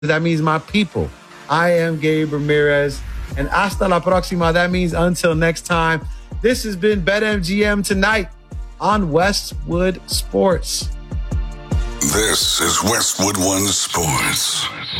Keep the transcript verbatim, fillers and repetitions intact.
That means my people. I am Gabe Ramirez. And hasta la próxima. That means until next time. This has been BetMGM Tonight on Westwood Sports. This is Westwood One Sports.